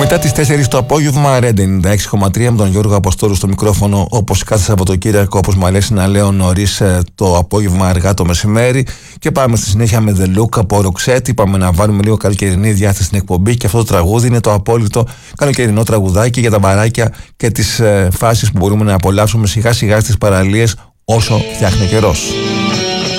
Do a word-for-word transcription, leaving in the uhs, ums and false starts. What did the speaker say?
Μετά τις τέσσερις το απόγευμα, Red ενενήντα έξι κόμμα τρία με τον Γιώργο Αποστόλου στο μικρόφωνο, όπως κάθε Σαββατοκύριακο, όπως μου αρέσει να λέω, νωρίς το απόγευμα, αργά το μεσημέρι. Και πάμε στη συνέχεια με The Look από Roxette. Είπαμε να βάλουμε λίγο καλοκαιρινή διάθεση στην εκπομπή και αυτό το τραγούδι είναι το απόλυτο καλοκαιρινό τραγουδάκι για τα μπαράκια και τις ε, φάσεις που μπορούμε να απολαύσουμε σιγά σιγά στις παραλίες όσο φτιάχνει καιρός.